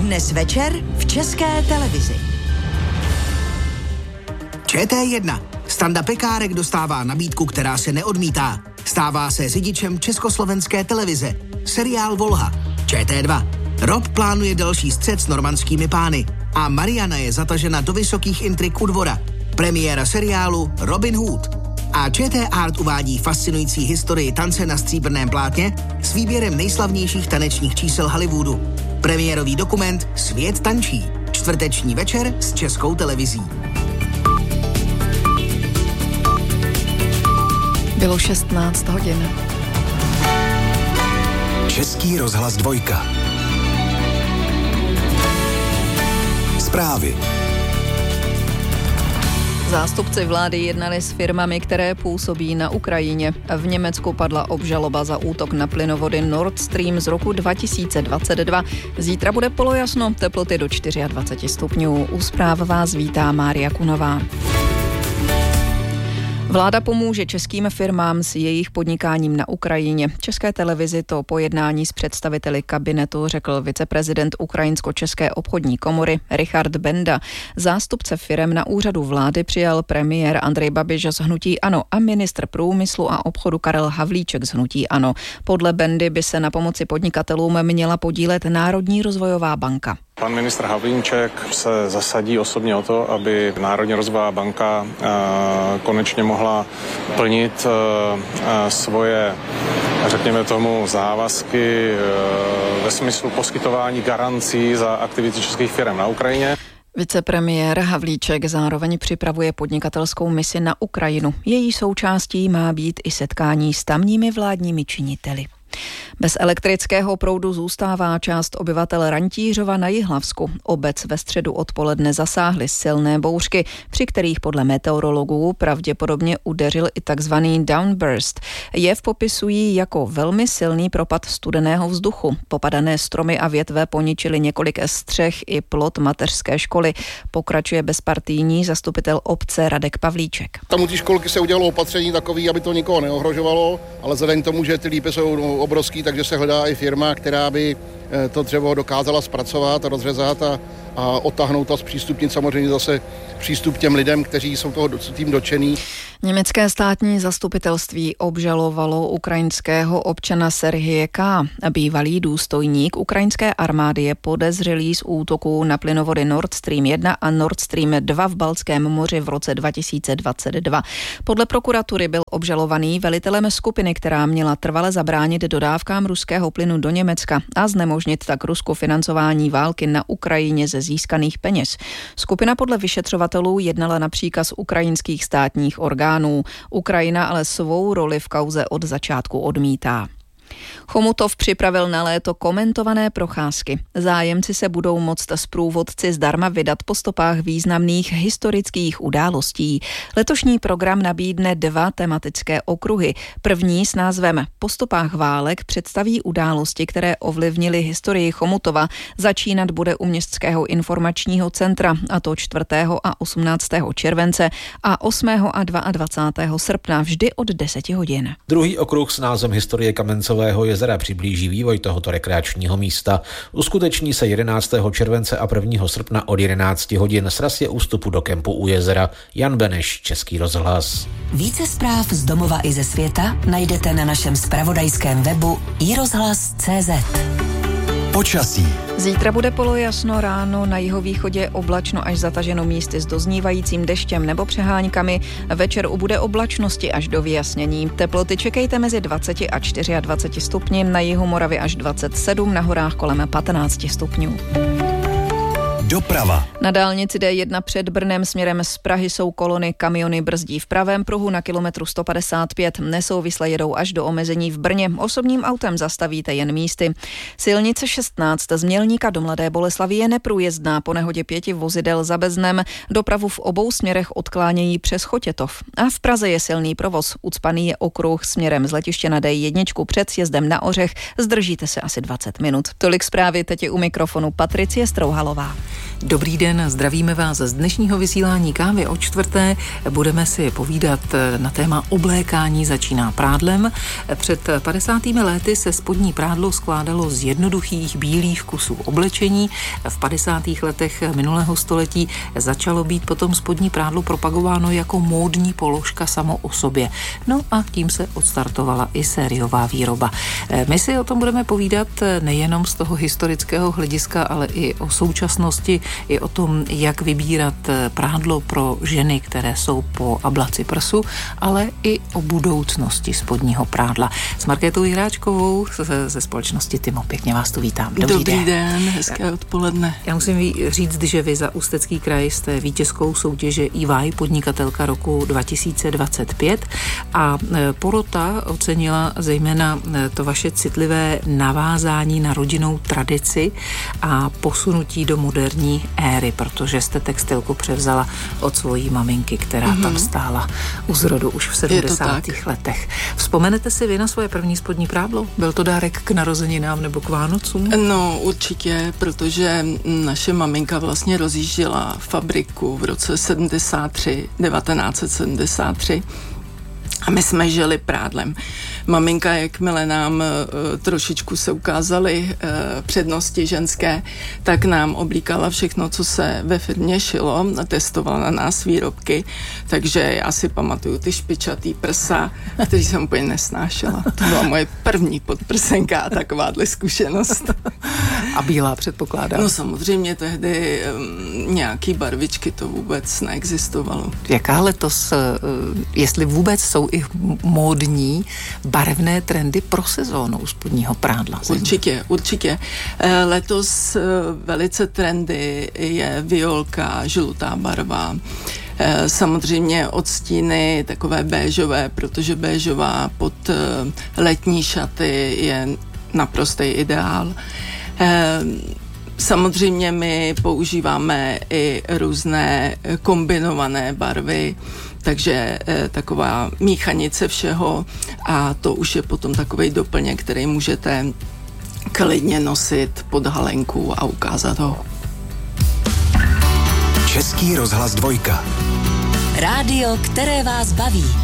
Dnes večer v České televizi. ČT1. Standa Pekárek dostává nabídku, která se neodmítá. Stává se řidičem Československé televize. Seriál Volha. ČT2. Rob plánuje další střet s normandskými pány. A Mariana je zatažena do vysokých intrik u dvora. Premiéra seriálu Robin Hood. A ČT Art uvádí fascinující historii tance na stříbrném plátně s výběrem nejslavnějších tanečních čísel Hollywoodu. Premiérový dokument Svět tančí. Čtvrteční večer s Českou televizí. Bylo 16 hodin. Český rozhlas 2. Zprávy. Zástupci vlády jednali s firmami, které působí na Ukrajině. V Německu padla obžaloba za útok na plynovody Nord Stream z roku 2022. Zítra bude polojasno, teploty do 24 stupňů. U zpráv vás vítá Mária Kunová. Vláda pomůže českým firmám s jejich podnikáním na Ukrajině. České televizi to po jednání s představiteli kabinetu řekl viceprezident Ukrajinsko-české obchodní komory Richard Benda. Zástupce firem na úřadu vlády přijal premiér Andrej Babiš z hnutí ANO a ministr průmyslu a obchodu Karel Havlíček z hnutí ANO. Podle Bendy by se na pomoci podnikatelům měla podílet Národní rozvojová banka. Pan ministr Havlíček se zasadí osobně o to, aby Národní rozvojová banka konečně mohla plnit svoje, řekněme tomu, závazky ve smyslu poskytování garancí za aktivity českých firm na Ukrajině. Vicepremiér Havlíček zároveň připravuje podnikatelskou misi na Ukrajinu. Její součástí má být i setkání s tamními vládními činiteli. Bez elektrického proudu zůstává část obyvatel Rantířova na Jihlavsku. Obec ve středu odpoledne zasáhly silné bouřky, při kterých podle meteorologů pravděpodobně udeřil i takzvaný downburst. Jev popisují jako velmi silný propad studeného vzduchu. Popadané stromy a větve poničily několik střech i plot mateřské školy. Pokračuje bezpartijní zastupitel obce Radek Pavlíček. Tam u té školky se udělalo opatření takový, aby to nikoho neohrožovalo, ale vzhledem k tomu, že ty lípy jsou obrovský, takže se hledá i firma, která by to dřevo dokázala zpracovat a rozřezat a odtáhnout a zpřístupnit samozřejmě zase přístup těm lidem, kteří jsou tím dotčený. Německé státní zastupitelství obžalovalo ukrajinského občana Serhije K. Bývalý důstojník ukrajinské armády je podezřelý z útoků na plynovody Nord Stream 1 a Nord Stream 2 v Baltském moři v roce 2022. Podle prokuratury byl obžalovaný velitelem skupiny, která měla trvale zabránit dodávkám ruského plynu do Německa a znemožnit tak Rusku financování války na Ukrajině ze získaných peněz. Skupina podle vyšetřovatelů jednala na příkaz ukrajinských státních orgánů. Ukrajina ale svou roli v kauze od začátku odmítá. Chomutov připravil na léto komentované procházky. Zájemci se budou moct s průvodci zdarma vydat po stopách významných historických událostí. Letošní program nabídne 2 tematické okruhy. První s názvem Po stopách válek představí události, které ovlivnily historii Chomutova. Začínat bude u Městského informačního centra, a to 4. a 18. července a 8. a 22. srpna vždy od 10 hodin. Druhý okruh s názvem Historie Kamencového jezera přiblíží vývoj tohoto rekreačního místa. Uskuteční se 11. července a 1. srpna od 11 hodin s rasě ústupu do kempu u jezera. Jan Beneš, Český rozhlas. Více zpráv z domova i ze světa najdete na našem zpravodajském webu iRozhlas.cz. Počasí. Zítra bude polojasno, ráno na jihovýchodě oblačno až zataženo místy s doznívajícím deštěm nebo přeháňkami. Večer ubude oblačnosti až do vyjasnění. Teploty čekejte mezi 20 a 24 stupni, na jihu Moravy až 27, na horách kolem 15 stupňů. Doprava. Na dálnici D1 před Brnem směrem z Prahy jsou kolony, kamiony brzdí v pravém pruhu na kilometru 155. Nesouvisle jedou až do omezení v Brně. Osobním autem zastavíte jen místy. Silnice 16 z Mělníka do Mladé Boleslavi je neprůjezdná po nehodě 5 vozidel za Beznem. Dopravu v obou směrech odklánějí přes Chotětov. A v Praze je silný provoz. Ucpaný je okruh směrem z letiště na D1 před sjezdem na Ořech. Zdržíte se asi 20 minut. Tolik zprávy, teď je u mikrofonu Patricie Strouhalová. Dobrý den, zdravíme vás z dnešního vysílání Kávy o čtvrté. Budeme si povídat na téma oblékání začíná prádlem. Před 50. lety se spodní prádlo skládalo z jednoduchých bílých kusů oblečení. V 50. letech minulého století začalo být potom spodní prádlo propagováno jako módní položka samo o sobě. No a tím se odstartovala i sériová výroba. My si o tom budeme povídat nejenom z toho historického hlediska, ale i o současnosti, i o tom, jak vybírat prádlo pro ženy, které jsou po ablaci prsu, ale i o budoucnosti spodního prádla. S Markétou Jiráčkovou ze společnosti Timo. Pěkně vás tu vítám. Dobrý den, hezké odpoledne. Já musím říct, že vy za Ústecký kraj jste vítězkou soutěže EY podnikatelka roku 2025 a porota ocenila zejména to vaše citlivé navázání na rodinnou tradici a posunutí do moderní éry, protože jste textilku převzala od svojí maminky, která tam stála u zrodu už v 70. letech. Vzpomenete si vy na svoje první spodní prádlo? Byl to dárek k narozeninám nebo k Vánocům? No určitě, protože naše maminka vlastně rozjížděla fabriku v roce 1973. A my jsme žili prádlem. Maminka, jakmile nám trošičku se ukázaly přednosti ženské, tak nám oblíkala všechno, co se ve firmě šilo a testovala na nás výrobky. Takže já si pamatuju ty špičatý prsa, který jsem úplně nesnášela. To byla moje první podprsenka a takováhle zkušenost. A bílá, předpokládám. No samozřejmě tehdy nějaký barvičky to vůbec neexistovalo. Jaká letos, jestli vůbec jsou i módní barevné trendy pro sezónu u spodního prádla? Určitě. Letos velice trendy je violka, žlutá barva. Samozřejmě odstíny takové béžové, protože béžová pod letní šaty je naprostý ideál. Samozřejmě my používáme i různé kombinované barvy, takže taková míchanice všeho a to už je potom takovej doplněk, který můžete klidně nosit pod halenku a ukázat ho. Český rozhlas 2. Rádio, které vás baví.